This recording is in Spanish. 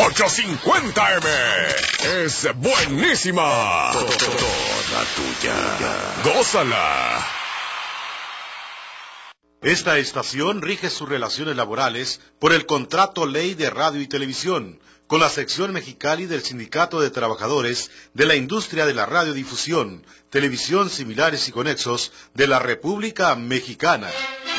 850M. Es buenísima. Toda tuya. Gózala. Esta estación rige sus relaciones laborales por el Contrato Ley de Radio y Televisión, con la sección Mexicali del Sindicato de Trabajadores de la Industria de la Radiodifusión, Televisión Similares y Conexos de la República Mexicana.